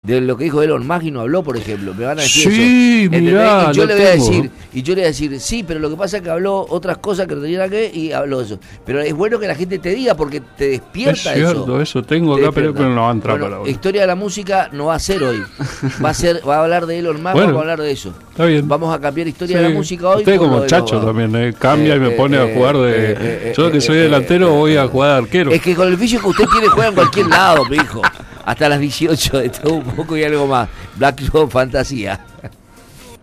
de lo que dijo Elon Musk y no habló, por ejemplo. Me van a decir sí, eso. Mirá, y yo le voy a decir, sí, pero lo que pasa es que habló otras cosas que no tenían que y habló eso. Pero es bueno que la gente te diga porque te despierta es cierto, eso tengo acá, pero no va a entrar para ahora. Historia de la música no va a ser hoy. Va a hablar de Elon Musk, bueno, vamos a hablar de eso. Está bien. Vamos a cambiar historia de la música hoy. Usted como Chacho también, cambia y me pone a jugar de... yo que soy delantero voy a jugar de arquero. Es que con el físico que usted tiene juega en cualquier lado, mi hijo. Hasta las 18 de todo un poco y algo más. Black Show Fantasía.